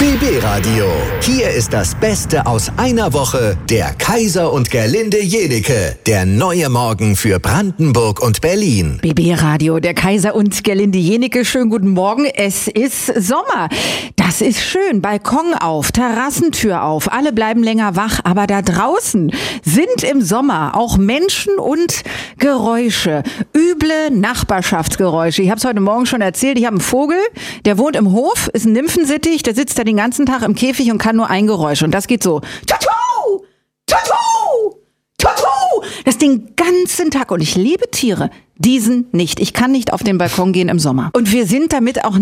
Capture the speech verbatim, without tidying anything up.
B B-Radio. Hier ist das Beste aus einer Woche. Der Kaiser und Gerlinde Jenike. Der neue Morgen für Brandenburg und Berlin. B B-Radio, der Kaiser und Gerlinde Jenike. Schönen guten Morgen. Es ist Sommer. Das ist schön. Balkon auf, Terrassentür auf. Alle bleiben länger wach. Aber da draußen sind im Sommer auch Menschen und Geräusche. Üble Nachbarschaftsgeräusche. Ich habe es heute Morgen schon erzählt. Ich habe einen Vogel, der wohnt im Hof, ist ein Nymphensittich. Der sitzt da den ganzen Tag im Käfig und kann nur ein Geräusch. Und das geht so. Tutu! Tutu! Tutu! Das den ganzen Tag. Und ich liebe Tiere. Diesen nicht. Ich kann nicht auf den Balkon gehen im Sommer. Und wir sind damit auch